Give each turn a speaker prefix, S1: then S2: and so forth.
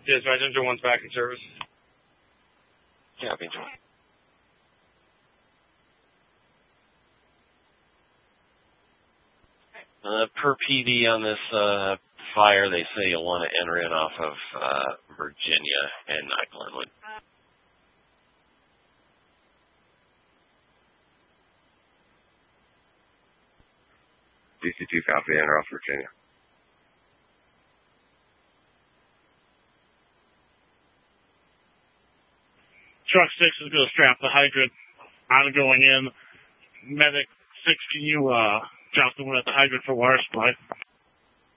S1: Dispatch, Engine 1's back in service.
S2: Yeah, Engine 1. Per PD on this fire, they say you'll want to enter in off of Virginia and not Glenwood.
S3: DC-2 copy, enter off Virginia.
S4: Truck 6 is going to strap the hydrant on going in. Medic 6, can you drop the one at the hydrant for water supply?